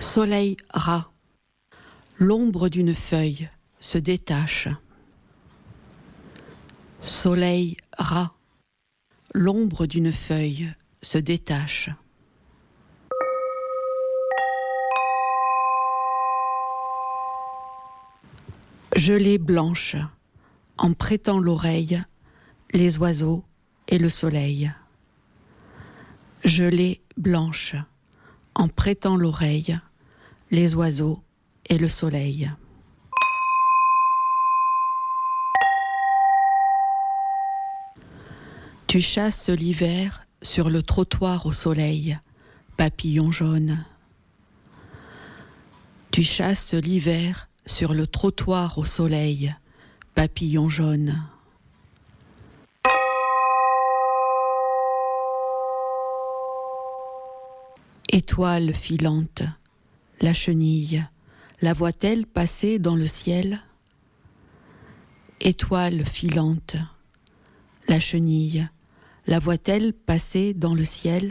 Soleil ras. L'ombre d'une feuille se détache. Soleil ras. L'ombre d'une feuille se détache. Gelée blanche, en prêtant l'oreille, les oiseaux et le soleil. Gelée blanche, en prêtant l'oreille, les oiseaux et le soleil. Tu chasses l'hiver sur le trottoir au soleil, papillon jaune. Tu chasses l'hiver sur le trottoir au soleil, papillon jaune. Étoile filante, la chenille, la voit-elle passer dans le ciel? Étoile filante, la chenille, la voit-elle passer dans le ciel?